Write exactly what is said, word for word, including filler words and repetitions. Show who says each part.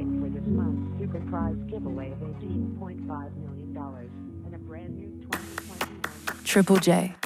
Speaker 1: drawing for this month's Super Prize giveaway of eighteen point five million dollars and a brand new twenty twenty-one
Speaker 2: Triple J.